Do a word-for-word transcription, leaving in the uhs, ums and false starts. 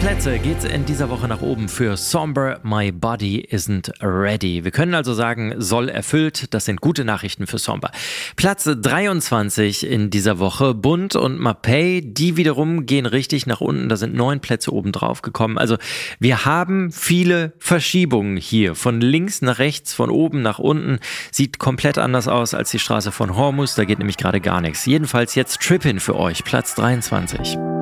Plätze geht's in dieser Woche nach oben für Somber, My Body Isn't Ready. Wir können also sagen, soll erfüllt. Das sind gute Nachrichten für Somber. Platz dreiundzwanzig in dieser Woche, Bunt und Mapei, die wiederum gehen richtig nach unten. Da sind neun Plätze oben drauf gekommen. Also wir haben viele Verschiebungen hier. Von links nach rechts, von oben nach unten. Sieht komplett anders aus als die Straße von Hormuz. Da geht nämlich gerade gar nichts. Jedenfalls jetzt Trippin' für euch, Platz dreiundzwanzig.